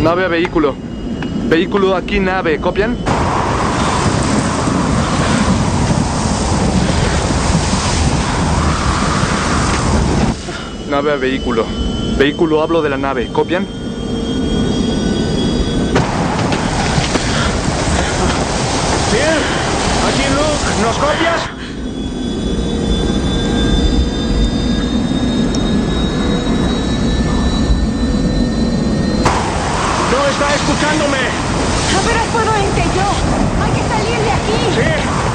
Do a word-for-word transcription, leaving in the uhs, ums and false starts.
Nave a vehículo. Vehículo aquí, nave. ¿Copian? Nave a vehículo. Vehículo, hablo de la nave. ¿Copian? Bien. Aquí Luke, ¿nos copias? No está escuchándome. Apenas puedo irte yo. Hay que salir de aquí. Sí.